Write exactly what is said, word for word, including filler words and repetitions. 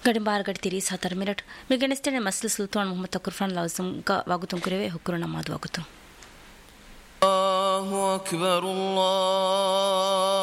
ಗಡಿ ಬಾರ್ ಗಡಿ ತಿರೀಸ್ ಹತ್ತರ ಮಿನಿಟ್ ಮಿಗಣಿಸ್ಟೇನೆ ಮಸ್ಲ್ ಸುಲ್ತಾನ್ ಮೊಹಮ್ಮದ್ ತಕುರ್ಫಾನ್ ಲವಸಂ ಕ ವಾಗುತುಂ ಕುರೆವೆ ಹುಕ್ರು ನಮಾದ್ ವಾಗುತು الله أكبر الله